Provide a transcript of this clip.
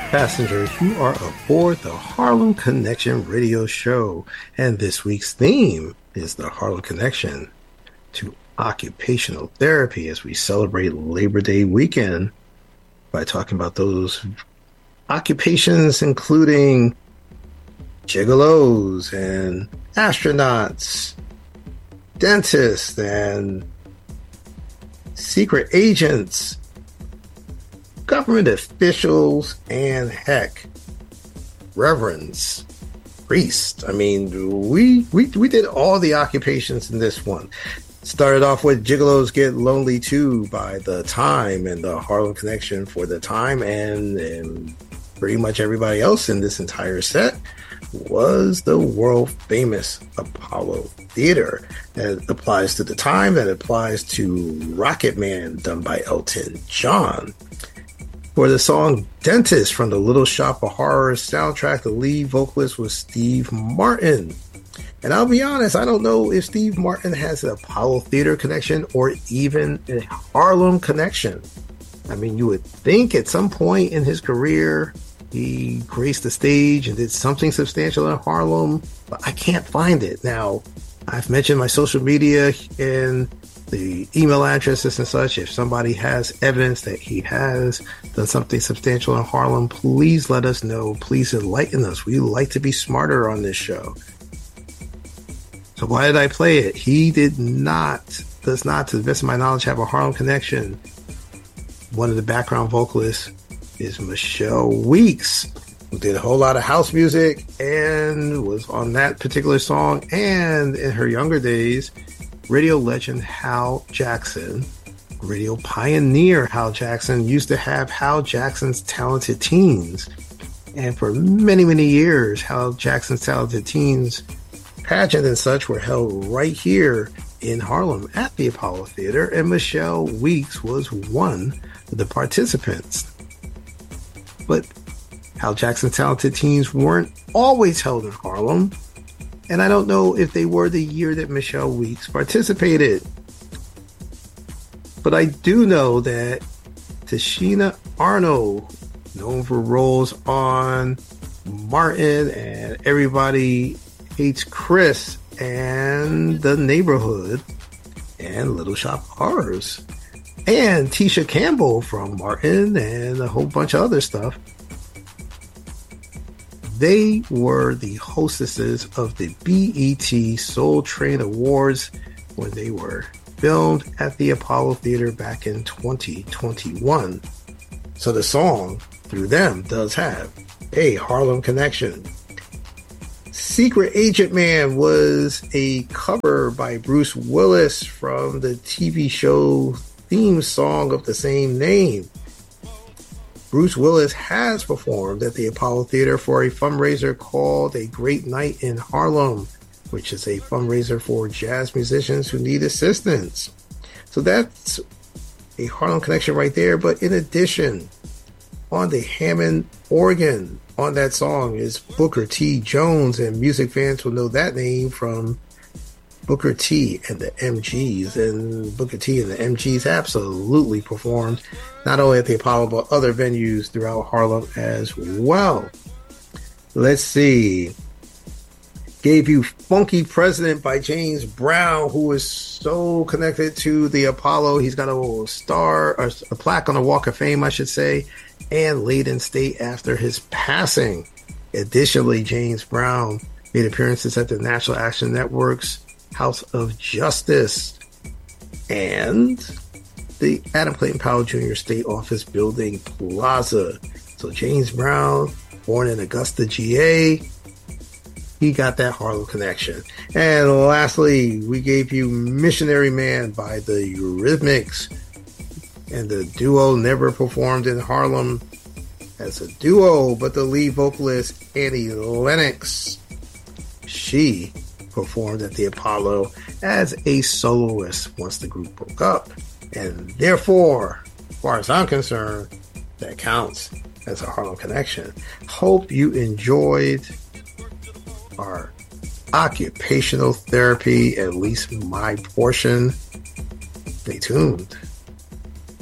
Passengers, you are aboard the Harlem Connection radio show, and this week's theme is the Harlem Connection to occupational therapy as we celebrate Labor Day weekend by talking about those occupations including gigolos and astronauts, dentists and secret agents, government officials, and heck, reverends, priests. I mean, we did all the occupations in this one. Started off with Gigolos Get Lonely Too by The Time and the Harlem Connection for The Time, and pretty much everybody else in this entire set was the world famous Apollo Theater. That applies to The Time, that applies to Rocket Man done by Elton John. For the song Dentist from the Little Shop of Horrors soundtrack, the lead vocalist was Steve Martin. And I'll be honest, I don't know if Steve Martin has an Apollo Theater connection or even a Harlem connection. I mean, you would think at some point in his career, he graced the stage and did something substantial in Harlem, but I can't find it. Now, I've mentioned my social media and the email addresses and such. If somebody has evidence that he has done something substantial in Harlem, please let us know. Please enlighten us. We like to be smarter on this show. So why did I play it? He does not, to the best of my knowledge, have a Harlem connection. One of the background vocalists is Michelle Weeks, who did a whole lot of house music and was on that particular song. And in her younger days, radio legend Hal Jackson, radio pioneer Hal Jackson, used to have Hal Jackson's Talented Teens. And for many, many years, Hal Jackson's Talented Teens pageant and such were held right here in Harlem at the Apollo Theater, and Michelle Weeks was one of the participants. But Hal Jackson's Talented Teens weren't always held in Harlem, and I don't know if they were the year that Michelle Weeks participated. But I do know that Tashina Arnold, known for roles on Martin and Everybody Hates Chris and The Neighborhood and Little Shop of Horrors, and Tisha Campbell from Martin and a whole bunch of other stuff, they were the hostesses of the BET Soul Train Awards when they were filmed at the Apollo Theater back in 2021. So the song through them does have a Harlem connection. Secret Agent Man was a cover by Bruce Willis from the TV show theme song of the same name. Bruce Willis has performed at the Apollo Theater for a fundraiser called A Great Night in Harlem, which is a fundraiser for jazz musicians who need assistance. So that's a Harlem connection right there. But in addition, on the Hammond organ on that song is Booker T. Jones, and music fans will know that name from Booker T and the MGs. And Booker T and the MGs absolutely performed not only at the Apollo but other venues throughout Harlem as well. Let's see. Gave you Funky President by James Brown, who is so connected to the Apollo. He's got a little star, or a plaque on the Walk of Fame, I should say, and laid in state after his passing. Additionally, James Brown made appearances at the National Action Network's House of Justice and the Adam Clayton Powell Jr. State Office Building Plaza. So James Brown, born in Augusta, GA, he got that Harlem connection. And lastly, we gave you Missionary Man by the Eurythmics. And the duo never performed in Harlem as a duo, but the lead vocalist, Annie Lennox, she performed at the Apollo as a soloist once the group broke up. And therefore, as far as I'm concerned, that counts as a Harlem connection. Hope you enjoyed our occupational therapy, at least my portion. Stay tuned.